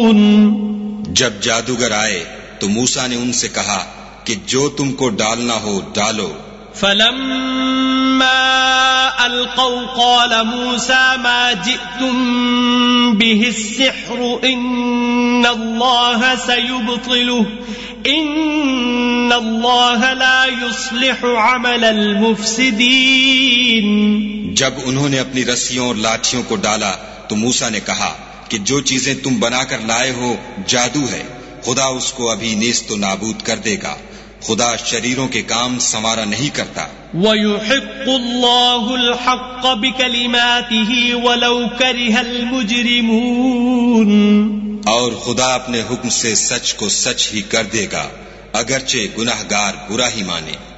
जब जादूगर आए तो मूसा ने उनसे कहा कि जो तुमको डालना हो डालो। फलम्मा अलक़ौ क़ाल मूसा मा जिअ्तुम बिहि सिह्रु इन्नल्लाह सयुब्तिलुहु इन्नल्लाह ला युस्लिहु अमलल मुफ्सिदीन। जब उन्होंने अपनी रस्सियों और लाठियों को डाला तो मूसा ने कहा कि जो चीजें तुम बनाकर लाए हो जादू है, खुदा उसको अभी नेस्तो नाबूद कर देगा। खुदा शरीरों के काम संवारा नहीं करता। वयुहिक्कुल्लाहुल हक़्क़ बिकलिमातिही वलौ करिहल मुजरिमून। और खुदा अपने हुक्म से सच को सच ही कर देगा, अगरचे गुनाहगार बुरा ही माने।